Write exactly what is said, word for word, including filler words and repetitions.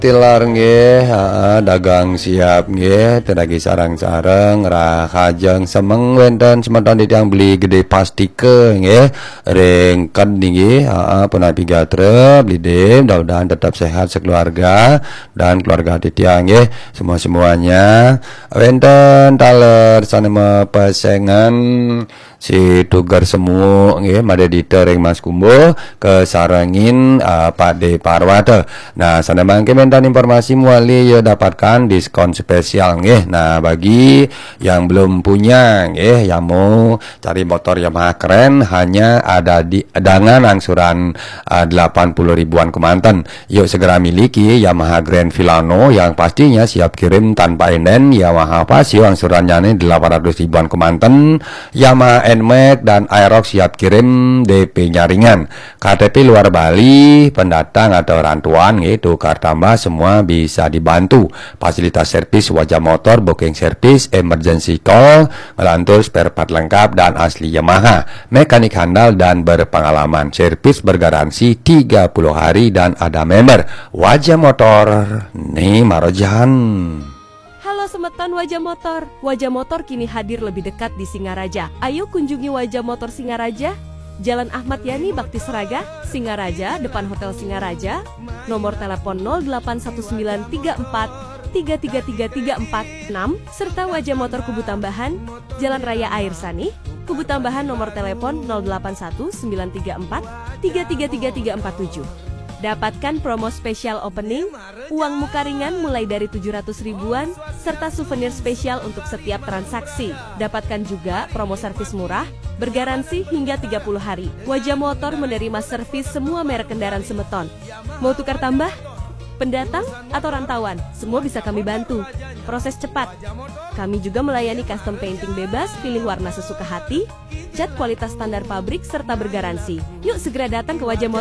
Tilar nggih, heeh, dagang siap nggih, tenagi sareng-sareng rahajeng semeng wenten semeton titiang beli gede pastike nggih, ringken nggih, heeh, punapi gatrep lidim, mudah-mudahan tetap sehat sekeluarga dan keluarga titiang nggih, semua-semuanya. Wenten taler sanema pesengan si tugar semu nggih made dite ring Mas Kumbo kesarengin uh, Pakde Parwata. Nah, sana mangke mentan informasi muali ya dapatkan diskon spesial nggih. Nah, bagi yang belum punya nggih yang mau cari motor Yamaha keren hanya ada di dengan angsuran uh, delapan puluh ribuan kemanten. Yuk segera miliki Yamaha Grand Filano yang pastinya siap kirim tanpa inden. Yamaha Pasio angsurannya ini delapan ratus ribuan kemanten. Yamaha Nmax dan Aerox siap kirim D P-nya ringan. K T P luar Bali, pendatang atau rantuan gitu, tukar tambah semua bisa dibantu. Fasilitas servis wajah motor, booking servis, emergency call, melantur spare part lengkap dan asli Yamaha. Mekanik handal dan berpengalaman. Servis bergaransi tiga puluh hari dan ada member. Wajah motor nih Marojan. Halo Semeton Wajah Motor. Wajah Motor kini hadir lebih dekat di Singaraja. Ayo kunjungi Wajah Motor Singaraja, Jalan Ahmad Yani Bakti Seraga, Singaraja, depan Hotel Singaraja. Nomor telepon nol delapan satu sembilan tiga empat tiga tiga tiga tiga empat enam serta Wajah Motor Kubu Tambahan, Jalan Raya Air Sani, Kubu Tambahan nomor telepon nol delapan satu sembilan tiga empat tiga tiga tiga tiga empat tujuh. Dapatkan promo spesial opening, uang muka ringan mulai dari tujuh ratus ribuan, serta souvenir spesial untuk setiap transaksi. Dapatkan juga promo servis murah, bergaransi hingga tiga puluh hari. Wajah Motor menerima servis semua merek kendaraan Semeton. Mau tukar tambah? Pendatang atau rantauan, semua bisa kami bantu. Proses cepat. Kami juga melayani custom painting bebas, pilih warna sesuka hati, cat kualitas standar pabrik, serta bergaransi. Yuk segera datang ke Wajah Motor.